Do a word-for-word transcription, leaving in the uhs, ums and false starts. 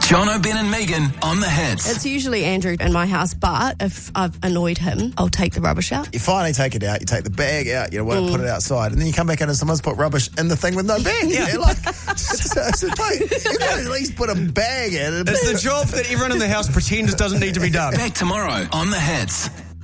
Jono, Ben and Megan on the hits. It's usually Andrew in my house, but if I've annoyed him, I'll take the rubbish out. You finally take it out, you take the bag out, you won't mm. put it outside, and then you come back in and someone's put rubbish in the thing with no bag. Yeah, like, it's, it's, it's, mate, you can at least put a bag in. It's the job that everyone in the house pretends doesn't need to be done. Back tomorrow on the hits.